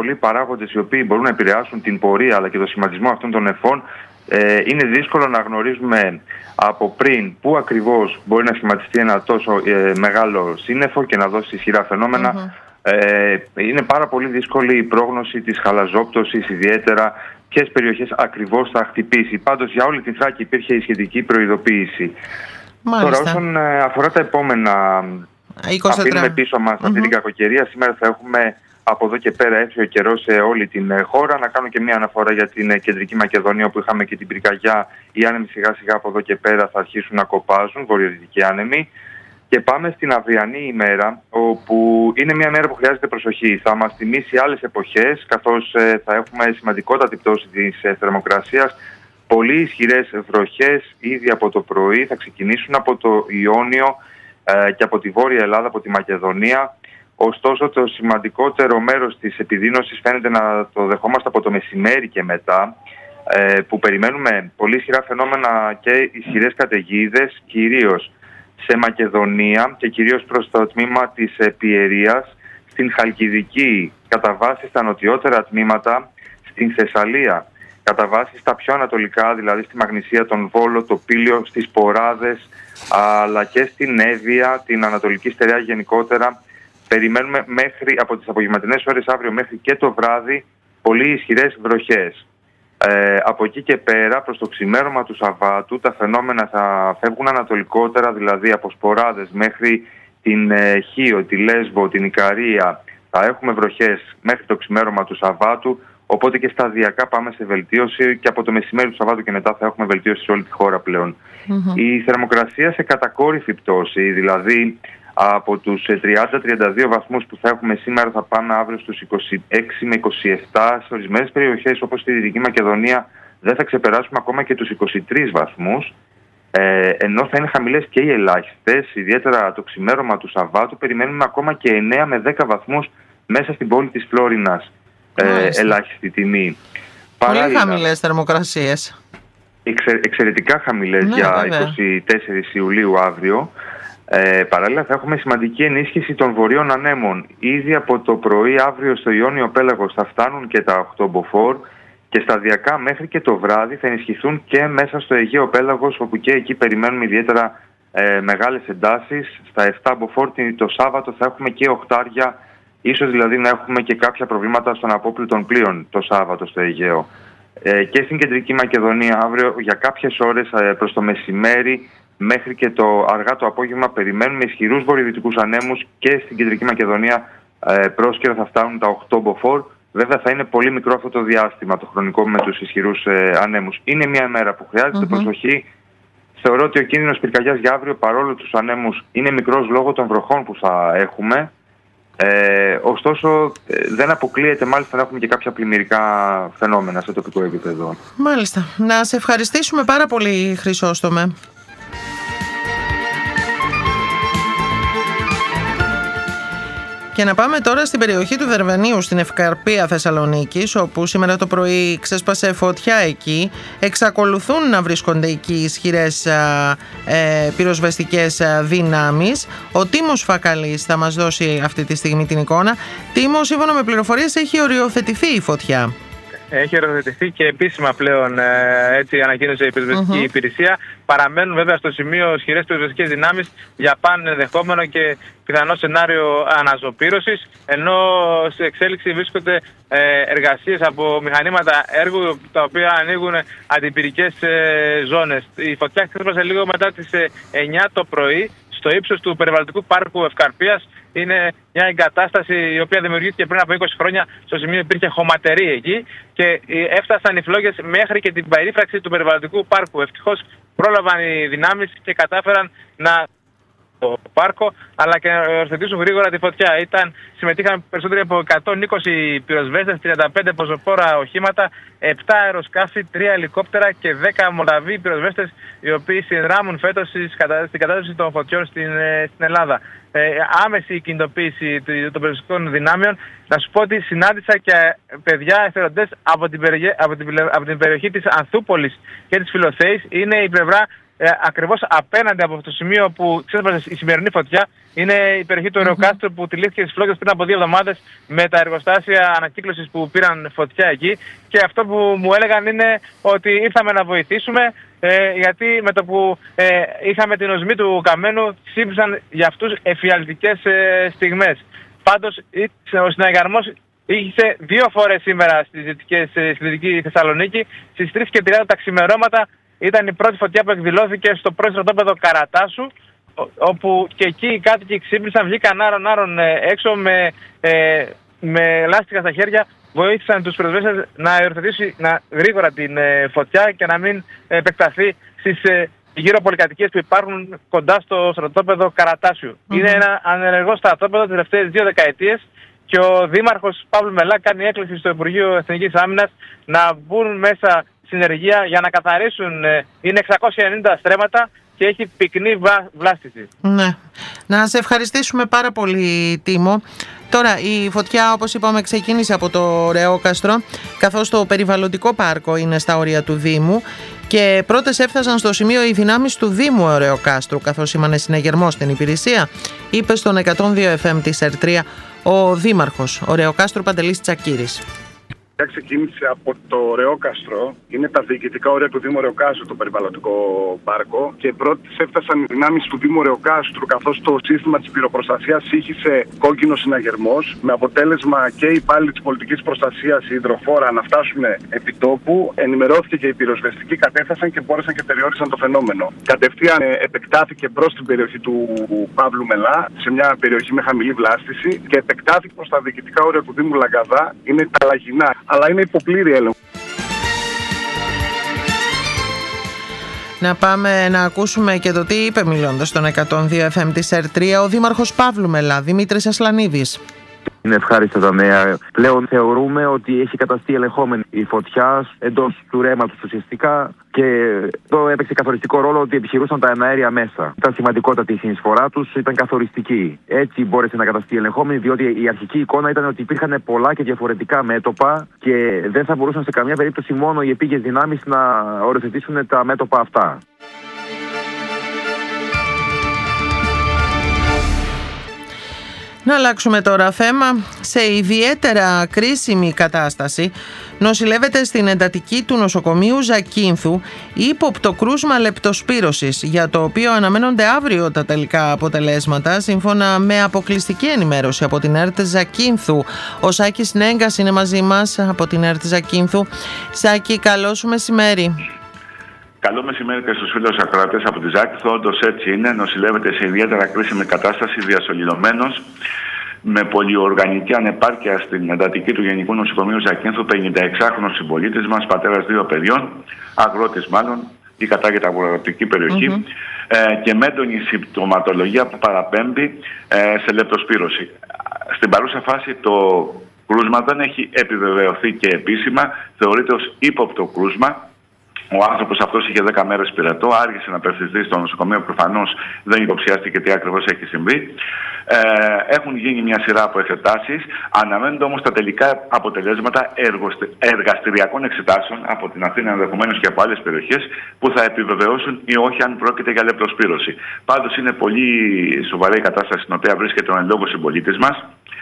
πολλοί παράγοντες οι οποίοι μπορούν να επηρεάσουν την πορεία αλλά και το σχηματισμό αυτών των νεφών. Είναι δύσκολο να γνωρίζουμε από πριν πού ακριβώς μπορεί να σχηματιστεί ένα τόσο μεγάλο σύννεφο και να δώσει ισχυρά φαινόμενα. Είναι πάρα πολύ δύσκολη η πρόγνωση της χαλαζόπτωσης, ιδιαίτερα ποιες περιοχές ακριβώς θα χτυπήσει. Πάντως για όλη την Θράκη υπήρχε η σχετική προειδοποίηση. Μάλιστα. Τώρα όσον αφορά τα επόμενα, αφήνουμε πίσω μας αυτή την κακοκαιρία. Σήμερα θα έχουμε από εδώ και πέρα έφυγε ο καιρός σε όλη την χώρα. Να κάνω και μια αναφορά για την Κεντρική Μακεδονία, όπου είχαμε και την πυρκαγιά. Οι άνεμοι σιγά σιγά από εδώ και πέρα θα αρχίσουν να κοπάζουν, βορειοδυτικοί άνεμοι. Και πάμε στην αυριανή ημέρα, όπου είναι μια μέρα που χρειάζεται προσοχή. Θα μας θυμίσει άλλες εποχές, καθώς θα έχουμε σημαντικότατη πτώση της θερμοκρασίας. Πολύ ισχυρές βροχές ήδη από το πρωί θα ξεκινήσουν από το Ιόνιο και από τη Βόρεια Ελλάδα, από τη Μακεδονία. Ωστόσο, το σημαντικότερο μέρος της επιδείνωσης φαίνεται να το δεχόμαστε από το μεσημέρι και μετά, που περιμένουμε πολύ ισχυρά φαινόμενα και ισχυρές καταιγίδες, κυρίως σε Μακεδονία και κυρίως προς το τμήμα της Πιερίας, στην Χαλκιδική, κατά βάση στα νοτιότερα τμήματα, στην Θεσσαλία, κατά βάση στα πιο ανατολικά, δηλαδή στη Μαγνησία, τον Βόλο, το Πήλιο, στις Ποράδες, αλλά και στην Εύβοια, την Ανατολική Στερεά γενικότερα. Περιμένουμε μέχρι από τις απογευματινές ώρες αύριο μέχρι και το βράδυ πολύ ισχυρές βροχές. Από εκεί και πέρα προς το ξημέρωμα του Σαββάτου τα φαινόμενα θα φεύγουν ανατολικότερα, δηλαδή από Σποράδες μέχρι την Χίο, τη Λέσβο, την Ικαρία. Θα έχουμε βροχές μέχρι το ξημέρωμα του Σαββάτου, οπότε και σταδιακά πάμε σε βελτίωση και από το μεσημέρι του Σαββάτου και μετά θα έχουμε βελτίωση σε όλη τη χώρα πλέον. Η θερμοκρασία σε κατακόρυφη πτώση, δηλαδή από τους 30-32 βαθμούς που θα έχουμε σήμερα θα πάμε αύριο στους 26 με 27. Σε ορισμένες περιοχές όπως στη Δυτική Μακεδονία δεν θα ξεπεράσουμε ακόμα και τους 23 βαθμούς. Ενώ θα είναι χαμηλές και οι ελάχιστες, ιδιαίτερα το ξημέρωμα του Σαββάτου περιμένουμε ακόμα και 9 με 10 βαθμούς μέσα στην πόλη της Φλόρινας. Ελάχιστη τιμή. Πολύ χαμηλές θερμοκρασίες. Εξαιρετικά χαμηλές για βέβαια. 24 Ιουλίου αύριο. Παράλληλα θα έχουμε σημαντική ενίσχυση των βορείων ανέμων. Ήδη από το πρωί αύριο στο Ιόνιο Πέλαγος θα φτάνουν και τα 8 μποφόρ και σταδιακά μέχρι και το βράδυ θα ενισχυθούν και μέσα στο Αιγαίο Πέλαγος, όπου και εκεί περιμένουμε ιδιαίτερα μεγάλες εντάσεις. Στα 7 μποφόρ το Σάββατο θα έχουμε και οχτάρια, ίσως δηλαδή να έχουμε και κάποια προβλήματα στον απόπλου πλοίων το Σάββατο στο Αιγαίο. Και στην Κεντρική Μακεδονία αύριο για κάποιες ώρες προς το μεσημέρι μέχρι και το αργά το απόγευμα περιμένουμε ισχυρούς βορειοδυτικούς ανέμους και στην Κεντρική Μακεδονία πρόσκαιρα θα φτάνουν τα 8 μποφόρ. Βέβαια θα είναι πολύ μικρό αυτό το διάστημα το χρονικό με τους ισχυρούς ανέμους. Είναι μια μέρα που χρειάζεται προσοχή. Θεωρώ ότι ο κίνδυνος πυρκαγιάς για αύριο, παρόλο τους ανέμους, είναι μικρός λόγω των βροχών που θα έχουμε. Ωστόσο δεν αποκλείεται μάλιστα να έχουμε και κάποια πλημμυρικά φαινόμενα σε τοπικό επίπεδο. Μάλιστα. Να σε ευχαριστήσουμε πάρα πολύ, Χρυσόστομε. Και να πάμε τώρα στην περιοχή του Δερβενίου, στην Ευκαρπία Θεσσαλονίκης, όπου σήμερα το πρωί ξέσπασε φωτιά εκεί. Εξακολουθούν να βρίσκονται εκεί ισχυρές πυροσβεστικές δυνάμεις. Ο Τίμος Φακαλής θα μας δώσει αυτή τη στιγμή την εικόνα. Τίμο, σύμφωνα με πληροφορίες, έχει οριοθετηθεί η φωτιά. Έχει οριοθετηθεί και επίσημα πλέον, έτσι ανακοίνωσε η πυροσβεστική υπηρεσία. Παραμένουν βέβαια στο σημείο ισχυρές πυροσβεστικές δυνάμεις για πάνε ενδεχόμενο και πιθανό σενάριο αναζωπήρωσης, ενώ σε εξέλιξη βρίσκονται εργασίες από μηχανήματα έργου τα οποία ανοίγουν αντιπυρικές ζώνες. Η φωτιά ξέσπασε λίγο μετά τις 9 το πρωί στο ύψος του περιβαλλοντικού πάρκου Ευκαρπίας. Είναι μια εγκατάσταση η οποία δημιουργήθηκε πριν από 20 χρόνια. Στο σημείο υπήρχε χωματερή εκεί και έφτασαν οι φλόγες μέχρι και την περίφραξη του περιβαλλοντικού πάρκου. Ευτυχώς πρόλαβαν οι δυνάμεις και κατάφεραν να το πάρκο, αλλά και να οριοθετήσουν γρήγορα τη φωτιά. Συμμετείχαν περισσότεροι από 120 πυροσβέστες, 35 πεζοφόρα οχήματα, 7 αεροσκάφη, 3 ελικόπτερα και 10 Μολδαβοί πυροσβέστες, οι οποίοι συνδράμουν φέτος στην κατάσταση των φωτιών στην Ελλάδα. Άμεση κινητοποίηση των πυροσβεστικών δυνάμεων. Να σου πω ότι συνάντησα και παιδιά εθελοντές από την περιοχή της Ανθούπολης και της Φιλοθέης. Είναι η πλευρά ακριβώς απέναντι από το σημείο που ξέσπασε η σημερινή φωτιά. είναι η περιοχή του Ρεοκάστρου που τυλίχθηκε στις Φλόκες πριν από 2 εβδομάδες με τα εργοστάσια ανακύκλωσης που πήραν φωτιά εκεί. Και αυτό που μου έλεγαν είναι ότι ήρθαμε να βοηθήσουμε, γιατί με το που είχαμε την οσμή του καμένου σύμπησαν για αυτούς εφιαλτικές στιγμές. Πάντως ο συναγερμός είχε 2 φορές σήμερα στη Δυτική Θεσσαλονίκη. Στις 3:30 τα ξημερώματα ήταν η πρώτη φωτιά που εκδηλώθηκε στο πρώην στρατόπεδο Καρατάσου, όπου και εκεί οι κάτοικοι ξύπνησαν, βγήκαν άρον έξω με λάστιχα στα χέρια, βοήθησαν τους πυροσβέστες να υιοθετήσει γρήγορα την φωτιά και να μην επεκταθεί στις γύρω πολυκατοικίες που υπάρχουν κοντά στο στρατόπεδο Καρατάσιου. Είναι ένα ανενεργό στρατόπεδο τις τελευταίες 2 δεκαετίες και ο Δήμαρχος Παύλου Μελά κάνει έκκληση στο Υπουργείο Εθνικής Άμυνας να μπουν μέσα συνεργεία για να καθαρίσουν. Είναι 690 στρέμματα και έχει πυκνή βλάστηση. Ναι. Να σε ευχαριστήσουμε πάρα πολύ, Τίμο. Τώρα η φωτιά, όπως είπαμε, ξεκίνησε από το Ρεόκαστρο, καθώς το περιβαλλοντικό πάρκο είναι στα όρια του Δήμου και πρώτες έφτασαν στο σημείο οι δυνάμεις του Δήμου Ρεοκάστρου, καθώς σήμανε συναγερμό στην υπηρεσία, είπε στον 102 FM της ΕΡΤ3 ο Δήμαρχος, ο Ρεοκάστρου Παντελής Τσακύρης. Ξεκίνησε από το Ρεόκαστρο, είναι τα διοικητικά όρια του Δήμου Ρεοκάστρου, το περιβαλλοντικό πάρκο, και πρώτες έφτασαν οι δυνάμεις του Δήμου Ρεοκάστρου, καθώς το σύστημα της πυροπροστασίας ήχησε κόκκινο συναγερμός, με αποτέλεσμα και οι υπάλληλοι της πολιτικής προστασίας, η υδροφόρα, να φτάσουν επί τόπου. Ενημερώθηκε και οι πυροσβεστικοί, κατέφτασαν και μπόρεσαν και περιόρισαν το φαινόμενο. Κατευθείαν επεκτάθηκε προς την περιοχή του Παύλου Μελά, σε μια περιοχή με χαμηλή βλάστηση, και επεκτάθηκε προς τα διοικητικά όρια του Δήμου Λαγκαδά, είναι τα Λαγινά, αλλά είναι υποπλήρη έλεγχο. Να πάμε να ακούσουμε και το τι είπε, μιλώντας στον 102 FM της ΕΡΤ3, ο Δήμαρχος Παύλου Μελά, Δημήτρης Ασλανίδης. Είναι ευχάριστα τα νέα. Πλέον θεωρούμε ότι έχει καταστεί ελεγχόμενη η φωτιά εντός του ρέματος ουσιαστικά, και εδώ έπαιξε καθοριστικό ρόλο ότι επιχειρούσαν τα εναέρια μέσα. Ήταν σημαντικότατη η συνεισφορά τους, ήταν καθοριστική. Έτσι μπόρεσε να καταστεί ελεγχόμενη, διότι η αρχική εικόνα ήταν ότι υπήρχαν πολλά και διαφορετικά μέτωπα και δεν θα μπορούσαν σε καμία περίπτωση μόνο οι επίγειες δυνάμεις να οριοθετήσουν τα μέτωπα αυτά. Να αλλάξουμε τώρα θέμα. Σε ιδιαίτερα κρίσιμη κατάσταση νοσηλεύεται στην εντατική του νοσοκομείου Ζακίνθου ύποπτο κρούσμα λεπτοσπύρωσης, για το οποίο αναμένονται αύριο τα τελικά αποτελέσματα, σύμφωνα με αποκλειστική ενημέρωση από την ΕΡΤ Ζακίνθου. Ο Σάκης Νέγκας είναι μαζί μας από την ΕΡΤ Ζακίνθου. Σάκη, καλό σου μεσημέρι. Καλό μεσημέρι και στους φίλους ακροατές από τη Ζάκυνθο. Όντως έτσι είναι. Νοσηλεύεται σε ιδιαίτερα κρίσιμη κατάσταση, διασωληνωμένος, με πολυοργανική ανεπάρκεια στην εντατική του Γενικού Νοσοκομείου Ζακίνθου, 56χρονος συμπολίτης μας, πατέρας 2 παιδιών, αγρότης μάλλον, η κατάγεται αγροτική περιοχή, και με έντονη συμπτωματολογία που παραπέμπει σε λεπτοσπύρωση. Στην παρούσα φάση το κρούσμα δεν έχει επιβεβαιωθεί και επίσημα, θεωρείται ως ύποπτο κρούσμα. Ο άνθρωπος αυτός είχε 10 μέρες πυρετό, άργησε να απευθυνθεί στο νοσοκομείο, προφανώς δεν υποψιάστηκε τι ακριβώς έχει συμβεί. Έχουν γίνει μια σειρά από εξετάσεις, αναμένονται όμως τα τελικά αποτελέσματα εργαστηριακών εξετάσεων από την Αθήνα, ενδεχομένως και από άλλες περιοχές, που θα επιβεβαιώσουν ή όχι αν πρόκειται για λεπτοσπύρωση. Πάντως είναι πολύ σοβαρή η κατάσταση στην οποία βρίσκεται ο εν λόγω συμπολίτης μας.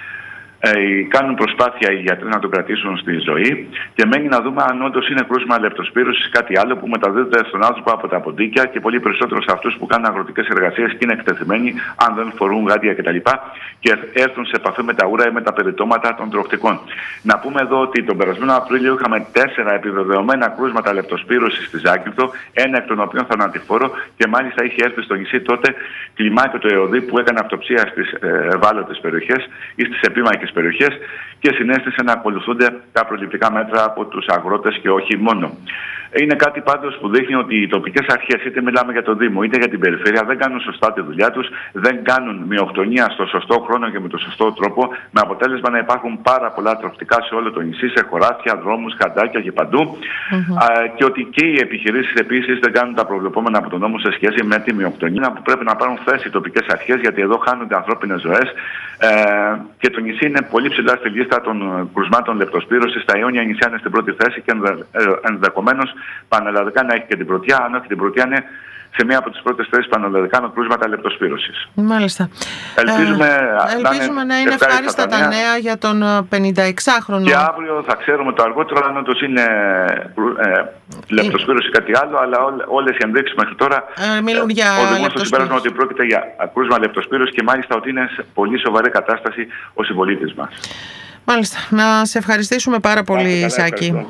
Κάνουν προσπάθεια οι γιατροί να το κρατήσουν στη ζωή και μένει να δούμε αν όντως είναι κρούσμα λεπτοσπύρωσης, κάτι άλλο που μεταδίδεται στον άνθρωπο από τα ποντίκια και πολύ περισσότερο σε αυτούς που κάνουν αγροτικές εργασίες και είναι εκτεθειμένοι, αν δεν φορούν γάντια κτλ. Και έρθουν σε επαφή με τα ούρα ή με τα περιτώματα των τροχτικών. Να πούμε εδώ ότι τον περασμένο Απρίλιο είχαμε 4 επιβεβαιωμένα κρούσματα λεπτοσπύρωσης στη Ζάκυνθο, ένα εκ των οποίων θανατηφόρο, και μάλιστα είχε έρθει στο νησί τότε κλιμάκιο το ΕΟΔΗ που έκανε αυτοψία στις ευάλωτες περιοχές ή στις επίμακες περιοχές και συνέστησε να ακολουθούνται τα προληπτικά μέτρα από τους αγρότες και όχι μόνο. Είναι κάτι πάντως που δείχνει ότι οι τοπικές αρχές, είτε μιλάμε για το Δήμο είτε για την περιφέρεια, δεν κάνουν σωστά τη δουλειά τους, δεν κάνουν μειοκτονία στο σωστό χρόνο και με τον σωστό τρόπο, με αποτέλεσμα να υπάρχουν πάρα πολλά τροφτικά σε όλο το νησί, σε χωράφια, δρόμους, χαντάκια και παντού. Και ότι και οι επιχειρήσεις επίσης δεν κάνουν τα προβλεπόμενα από τον νόμο σε σχέση με τη μειοκτονία, που πρέπει να πάρουν θέση οι τοπικές αρχές, γιατί εδώ χάνονται ανθρώπινες ζωές. Και το νησί είναι πολύ ψηλά στη λίστα των κρουσμάτων λεπτοσπύρωσης. Τα Ιόνια νησιά είναι στην πρώτη θέση και ενδεχομένως πανελλαδικά να έχει και την πρωτιά. Αν όχι την πρωτιά, είναι σε μία από τις πρώτες θέσεις πανελλαδικά με κρούσματα λεπτοσπύρωσης. Μάλιστα. Ελπίζουμε να είναι ευχάριστα τα νέα για τον 56χρονο. Και αύριο θα ξέρουμε το αργότερο αν όντως είναι λεπτοσπύρωση ή κάτι άλλο, αλλά όλες οι ενδείξεις μέχρι τώρα οδηγούν στο συμπέρασμα ότι πρόκειται για κρούσμα λεπτοσπύρωση και μάλιστα ότι είναι σε πολύ σοβαρή κατάσταση ο συμπολίτης μας. Μάλιστα. Να σε ευχαριστήσουμε πάρα πολύ, Σάκη.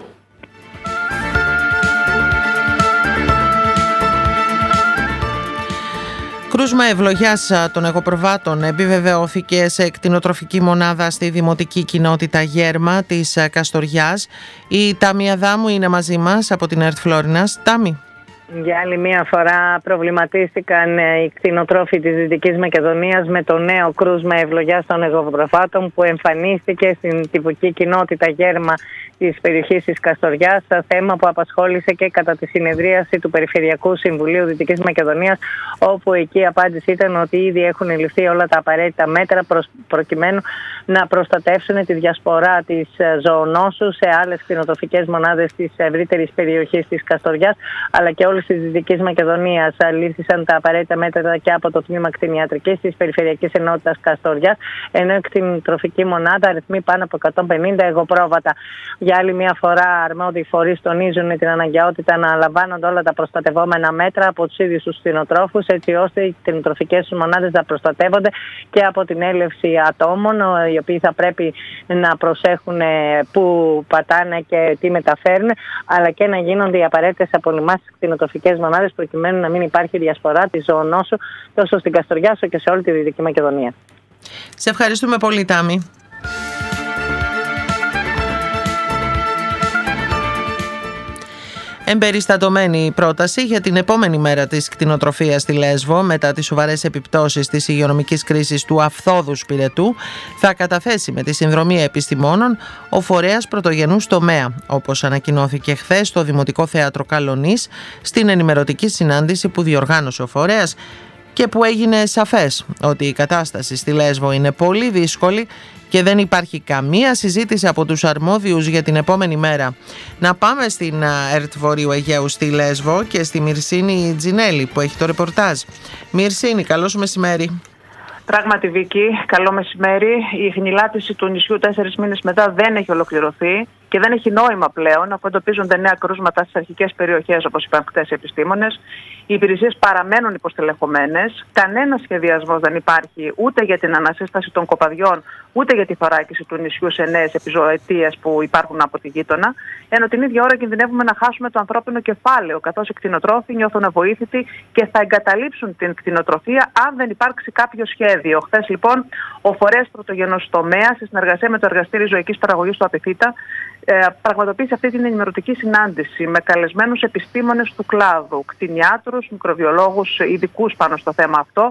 Κρούσμα ευλογιάς των εγωπροβάτων επιβεβαιώθηκε σε κτηνοτροφική μονάδα στη δημοτική κοινότητα Γέρμα της Καστοριάς. Η Τάμι Αδάμου είναι μαζί μας από την ΕΡΤ Φλόρινας. Τάμι. Για άλλη μία φορά προβληματίστηκαν οι κτηνοτρόφοι της Δυτικής Μακεδονίας με το νέο κρούσμα ευλογιάς των εγωπροβάτων που εμφανίστηκε στην τυπική κοινότητα Γέρμα της περιοχής της Καστοριάς, θέμα που απασχόλησε και κατά τη συνεδρίαση του Περιφερειακού Συμβουλίου Δυτικής Μακεδονίας, όπου εκεί η απάντηση ήταν ότι ήδη έχουν ληφθεί όλα τα απαραίτητα μέτρα προκειμένου να προστατεύσουν τη διασπορά της ζωονόσου σε άλλες κτηνοτροφικές μονάδες της ευρύτερης περιοχής της Καστοριάς, αλλά και όλης της Δυτικής Μακεδονίας. Λήφθησαν τα απαραίτητα μέτρα και από το τμήμα κτηνιατρικής της Περιφερειακής Ενότητας Καστοριάς, ενώ η κτηνοτροφική μονάδα αριθμεί πάνω από 150 εγωπρόβατα. Για άλλη μια φορά, αρμόδιοι φορείς τονίζουν την αναγκαιότητα να λαμβάνονται όλα τα προστατευόμενα μέτρα από τους ίδιους τους κτηνοτρόφους, έτσι ώστε οι κτηνοτροφικές μονάδες να προστατεύονται και από την έλευση ατόμων, οι οποίοι θα πρέπει να προσέχουν πού πατάνε και τι μεταφέρουν, αλλά και να γίνονται οι απαραίτητες απολυμάσεις στις κτηνοτροφικές μονάδες, προκειμένου να μην υπάρχει διασπορά της ζωονόσου τόσο στην Καστοριά όσο και σε όλη τη Δυτική Μακεδονία. Σε ευχαριστούμε πολύ, Τάμι. Εμπεριστατωμένη η πρόταση για την επόμενη μέρα της κτηνοτροφίας στη Λέσβο μετά τις σοβαρές επιπτώσεις της υγειονομικής κρίσης του Αυθόδους Πυρετού θα καταθέσει με τη συνδρομή επιστημόνων ο φορέας πρωτογενούς τομέα, όπως ανακοινώθηκε χθες στο Δημοτικό Θέατρο Καλονής στην ενημερωτική συνάντηση που διοργάνωσε ο φορέας και που έγινε σαφές ότι η κατάσταση στη Λέσβο είναι πολύ δύσκολη και δεν υπάρχει καμία συζήτηση από τους αρμόδιους για την επόμενη μέρα. Να πάμε στην ΕΡΤ Βορείου Αιγαίου στη Λέσβο και στη Μυρσίνη Τζινέλη που έχει το ρεπορτάζ. Μυρσίνη, καλό σου μεσημέρι. Πράγματι, Βίκη, καλό μεσημέρι. Η χνηλάτιση του νησιού 4 μήνες μετά δεν έχει ολοκληρωθεί και δεν έχει νόημα πλέον, αφού εντοπίζονται νέα κρούσματα στις αρχικές περιοχές, όπως είπαν χτες οι επιστήμονες. Οι υπηρεσίες παραμένουν υποστελεχωμένες. Κανένας σχεδιασμός δεν υπάρχει ούτε για την ανασύσταση των κοπαδιών, ούτε για τη θωράκιση του νησιού σε νέες επιζωοτίες που υπάρχουν από τη γείτονα. Ενώ την ίδια ώρα κινδυνεύουμε να χάσουμε το ανθρώπινο κεφάλαιο, καθώς οι κτηνοτρόφοι νιώθουν αβοήθητοι και θα εγκαταλείψουν την κτηνοτροφία αν δεν υπάρξει κάποιο σχέδιο. Χθες, λοιπόν, ο φορέας πρωτογενούς τομέα, σε συνεργασία με το Εργαστήριο Ζωικής Παραγωγής του Απιθύτα, πραγματοποίησε αυτή την ενημερωτική συνάντηση με καλεσμένους επιστήμονες του κλάδου, κτηνιάτρους, μικροβιολόγους, ειδικούς πάνω στο θέμα αυτό,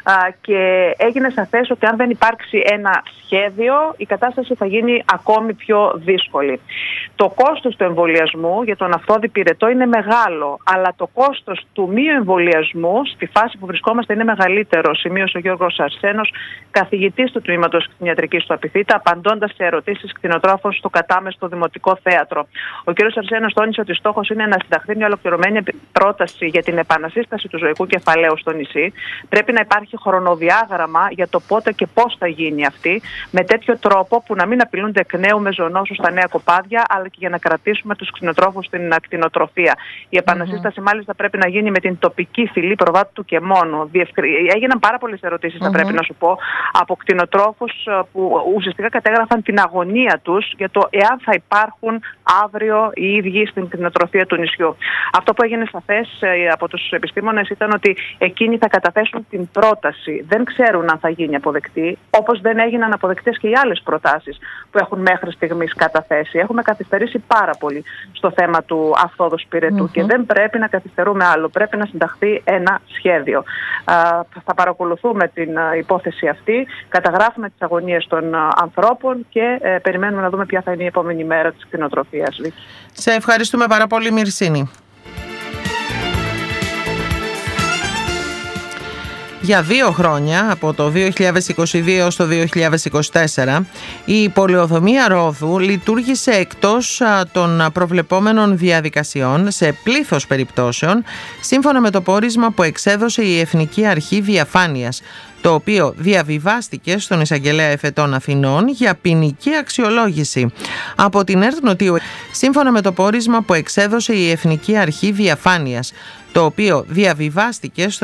και έγινε σαφές ότι αν δεν υπάρξει ένα σχέδιο, η κατάσταση θα γίνει ακόμη πιο δύσκολη. Το κόστος του εμβολιασμού για τον Αυθόδη Πυρετό είναι μεγάλο, αλλά το κόστος του μη εμβολιασμού στη φάση που βρισκόμαστε είναι μεγαλύτερο, σημείωσε ο Γιώργος Αρσένος, καθηγητής του τμήματος κτηνιατρικής του Απιθύτα, απαντώντας σε ερωτήσεις κτηνοτρόφων στο κατάμεστο Δημοτικό Θέατρο. Ο κ. Αρσένος τόνισε ότι στόχος είναι να συνταχθεί μια ολοκληρωμένη πρόταση για την επανασύσταση του ζωικού κεφαλαίου στο νησί. Πρέπει να υπάρχει χρονοδιάγραμμα για το πότε και πώς θα γίνει αυτή, με τέτοιο τρόπο που να μην απειλούνται εκ νέου με ζωονόσους στα νέα κοπάδια, αλλά και για να κρατήσουμε τους κτηνοτρόφους στην ακτινοτροφία. Η επανασύσταση μάλιστα πρέπει να γίνει με την τοπική φυλή προβάτου και μόνο. Έγιναν πάρα πολλές ερωτήσεις, θα πρέπει να σου πω, από κτηνοτρόφους που ουσιαστικά κατέγραφαν την αγωνία τους για το εάν θα υπάρχουν αύριο οι ίδιοι στην κτηνοτροφία του νησιού. Αυτό που έγινε σαφές από τους επιστήμονες ήταν ότι εκείνοι θα καταθέσουν την πρόταση. Δεν ξέρουν αν θα γίνει αποδεκτή, όπως δεν έγιναν αποδεκτές και οι άλλες προτάσεις που έχουν μέχρι στιγμής καταθέσει. Έχουμε καθυστερήσει πάρα πολύ στο θέμα του Αυθόδους Πυρετού και δεν πρέπει να καθυστερούμε άλλο. Πρέπει να συνταχθεί ένα σχέδιο. Θα παρακολουθούμε την υπόθεση αυτή, καταγράφουμε τις αγωνίες των ανθρώπων και περιμένουμε να δούμε ποια θα είναι η επόμενη μέρα της κτηνοτροφίας. Σε ευχαριστούμε πάρα πολύ, Μυρσίνη. Για 2 χρόνια, από το 2022 στο 2024, η πολεοδομία Ρόδου λειτουργήσε εκτός των προβλεπόμενων διαδικασιών σε πλήθος περιπτώσεων, σύμφωνα με το πόρισμα που εξέδωσε η Εθνική Αρχή Διαφάνειας, το οποίο διαβιβάστηκε στον Εισαγγελέα Εφετών Αθηνών για ποινική αξιολόγηση. Από την ΕΡΤ Νοτίου, σύμφωνα με το πόρισμα που εξέδωσε η Εθνική Αρχή Διαφάνειας, το οποίο διαβιβάστηκε στον